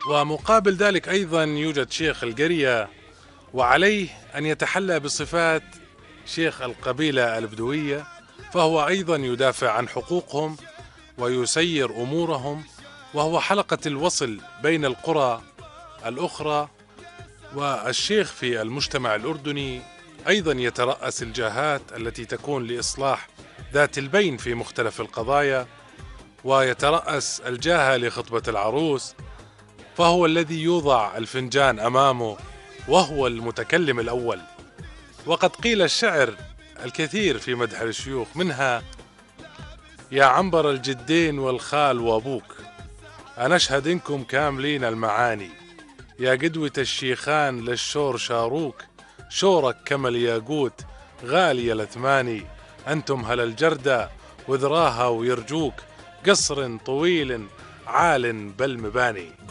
ومقابل ذلك أيضا يوجد شيخ القرية، وعليه أن يتحلى بصفات شيخ القبيلة البدوية، فهو أيضا يدافع عن حقوقهم ويسير أمورهم، وهو حلقة الوصل بين القرى الأخرى. والشيخ في المجتمع الأردني أيضا يترأس الجهات التي تكون لإصلاح ذات البين في مختلف القضايا، ويترأس الجاهة لخطبة العروس، فهو الذي يوضع الفنجان أمامه وهو المتكلم الأول. وقد قيل الشعر الكثير في مدح الشيوخ، منها: يا عنبر الجدين والخال وابوك، أنا أشهد إنكم كاملين المعاني، يا قدوة الشيخان للشور شاروك، شورك كما الياقوت غالي الأثماني، أنتم هل الجردة وذراها ويرجوك، قصر طويل عال بل مباني.